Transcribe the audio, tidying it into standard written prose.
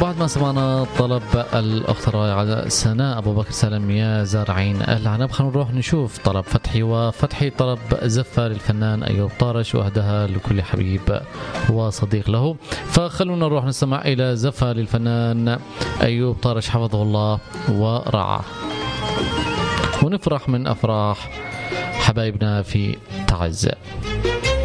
بعد ما سمعنا طلب الأخت الرائعة سناء أبو بكر سلام يا زارعين العنب، خلينا نروح نشوف طلب فتحي. وفتحي طلب زفة للفنان أيوب طارش وأهداها لكل حبيب وصديق له. فخلونا نروح نستمع إلى زفة للفنان أيوب طارش حفظه الله ورعاه، ونفرح من أفراح حبايبنا في تعز.